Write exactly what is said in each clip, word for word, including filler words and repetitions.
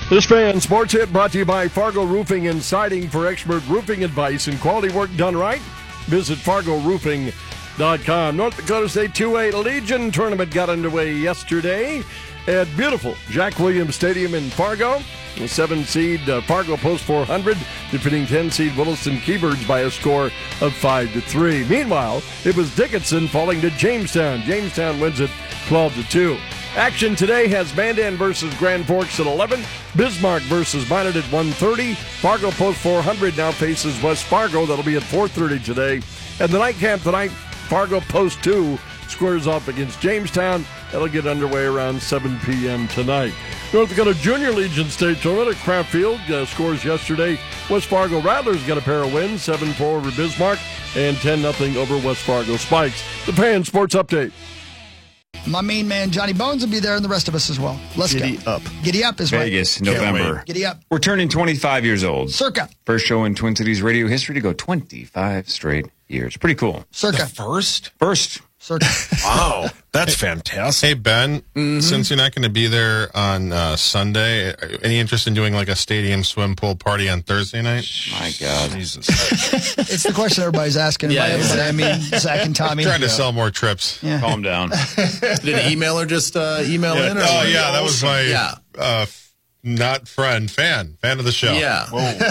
This Fan Sports Hit brought to you by Fargo Roofing and Siding. For expert roofing advice and quality work done right, visit fargo roofing dot com. North Dakota State two A Legion Tournament got underway yesterday at beautiful Jack Williams Stadium in Fargo. The seven seed uh, Fargo Post four hundred defeating ten seed Williston Keybirds by a score of five to three. Meanwhile, it was Dickinson falling to Jamestown. Jamestown wins it twelve to two. Action today has Mandan versus Grand Forks at eleven. Bismarck versus Minot at one thirty. Fargo Post four hundred now faces West Fargo. That'll be at four thirty today. And the nightcap tonight, Fargo Post two squares off against Jamestown. That'll get underway around seven p.m. tonight. North Dakota Junior Legion State Tournament at Kraft Field. Uh, scores yesterday. West Fargo Rattlers got a pair of wins, seven four over Bismarck and ten nothing over West Fargo Spikes. The Fan Sports Update. My main man, Johnny Bones, will be there, and the rest of us as well. Let's Giddy go. up. Giddy up is right. Vegas, November. Giddy up. We're turning twenty-five years old. Circa. First show in Twin Cities radio history to go twenty-five straight years. Pretty cool. Circa. The first? First. Circa. Wow. That's fantastic. Hey, Ben, Mm-hmm. since you're not going to be there on uh, Sunday, any interest in doing like a stadium swim pool party on Thursday night? My God. Jesus. It's the question everybody's asking. Yeah, By everybody, I mean, Zach and Tommy. Trying to sell more trips. Yeah. Calm down. Did an emailer just uh, email Yeah. in? Or Oh, yeah, that was my Yeah. uh, not friend, fan, fan of the show. Yeah.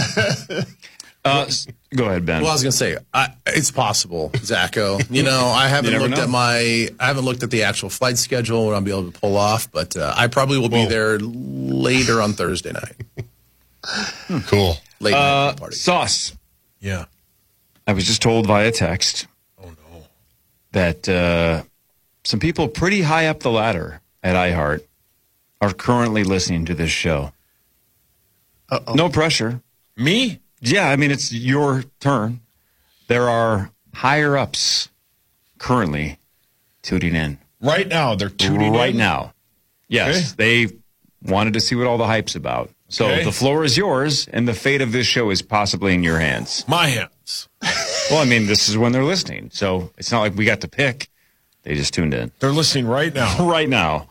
Uh, s- go ahead, Ben. Well, I was going to say, I, it's possible, Zacho. You know, I haven't You never looked know. at my, I haven't looked at the actual flight schedule, what I'll be able to pull off, but uh, I probably will be Whoa. there later on Thursday night. Cool. Late uh, night party. Sauce. Yeah. I was just told via text Oh, no. that uh, some people pretty high up the ladder at iHeart are currently listening to this show. Uh-oh. No pressure. Me? Yeah, I mean, it's your turn. There are higher ups currently tuning in. Right now, they're tuning right in? now. Yes, they wanted to see what all the hype's about. So Okay. the floor is yours, and the fate of this show is possibly in your hands. My hands. Well, I mean, this is when they're listening, so it's not like we got to pick. They just tuned in. They're listening right now. Right now,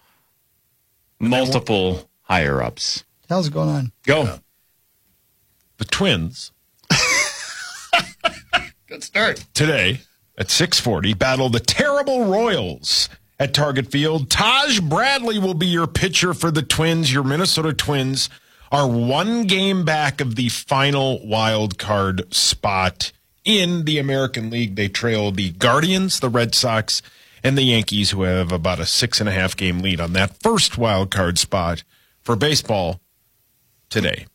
multiple higher ups. How's it going on? Go. The Twins. Good start. Today at six forty battle the terrible Royals at Target Field. Taj Bradley will be your pitcher for the Twins. Your Minnesota Twins are one game back of the final wild card spot in the American League. They trail the Guardians, the Red Sox, and the Yankees, who have about a six and a half game lead on that first wild card spot for baseball today.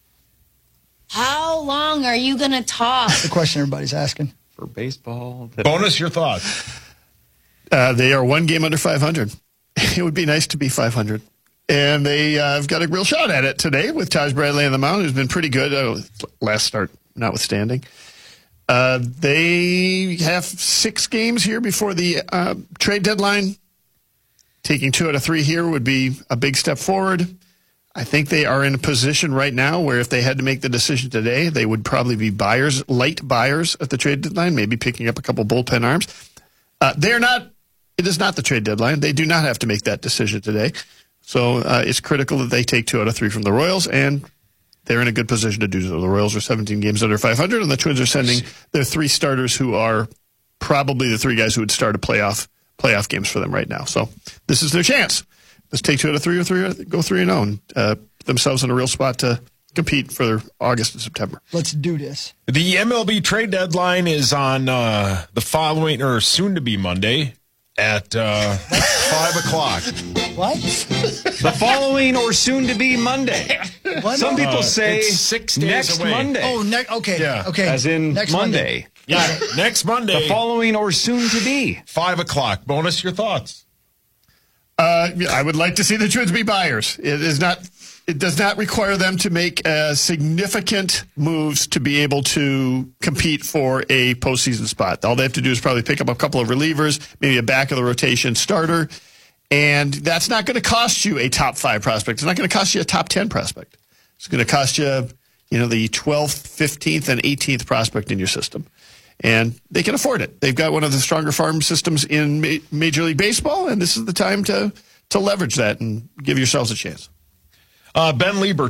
How long are you going to talk? The question everybody's asking. For baseball. Bonus, your thoughts. Uh, they are one game under five hundred. It would be nice to be five hundred. And they uh, have got a real shot at it today with Taj Bradley on the mound, who's been pretty good, uh, last start notwithstanding. Uh, they have six games here before the uh, trade deadline. Taking two out of three here would be a big step forward. I think they are in a position right now where if they had to make the decision today, they would probably be buyers, late buyers at the trade deadline, maybe picking up a couple bullpen arms. Uh, they're not, it is not the trade deadline. They do not have to make that decision today. So uh, it's critical that they take two out of three from the Royals, and they're in a good position to do so. The Royals are seventeen games under five hundred, and the Twins are sending their three starters who are probably the three guys who would start a playoff playoff games for them right now. So this is their chance. Let's take two out of three or three, go three and zero, and uh, put themselves in a real spot to compete for August and September. Let's do this. The M L B trade deadline is on uh, the following, or soon to be Monday, at uh, five o'clock. What? The following or soon to be Monday. What? Some people Uh, say it's six days next away. Monday. Oh, ne- okay. Yeah. Okay. As in Next Monday. Yeah, next Monday, The following or soon to be. five o'clock. Bonus, your thoughts. Uh, I would like to see the Twins be buyers. It is not. It does not require them to make uh, significant moves to be able to compete for a postseason spot. All they have to do is probably pick up a couple of relievers, maybe a back of the rotation starter, and that's not going to cost you a top five prospect. It's not going to cost you a top ten prospect. It's going to cost you, you know, the twelfth, fifteenth, and eighteenth prospect in your system. And they can afford it. They've got one of the stronger farm systems in Ma- Major League Baseball, and this is the time to to leverage that and give yourselves a chance. Uh, Ben Lieber